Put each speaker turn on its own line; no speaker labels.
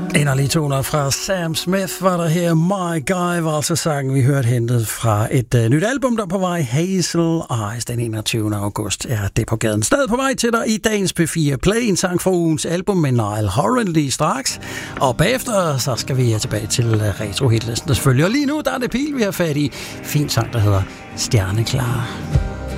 Inderlig toner fra Sam Smith var der her. My Guy var altså sangen, vi hørte hentet fra et nyt album, der på vej. Hazel Eyes, den 21. august er det på gaden. Stadig på vej til dig i dagens P4 Play. En sang fra ugens album med Niall Horan lige straks. Og bagefter, så skal vi tilbage til retro-hitlisten selvfølgelig. Og lige nu, der er det Pil, vi har fat i. Fin sang, der hedder Stjerneklar.